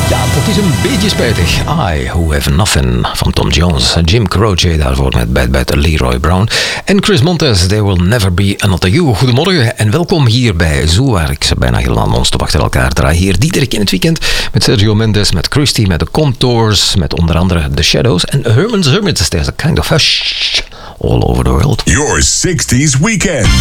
Ja, dat is een beetje spijtig. I Who Have Nothing van Tom Jones. Jim Croce daarvoor met Bad Bad Leroy Brown. En Chris Montez, There Will Never Be Another You. Goedemorgen en welkom hier bij Zoo, waar ik bijna helemaal non-stop achter elkaar draai. Hier Diederik in het weekend met Sergio Mendes, met Christy, met de Contours, met onder andere The Shadows en Herman's Hermits. There's a kind of hush all over the world. Your 60s weekend.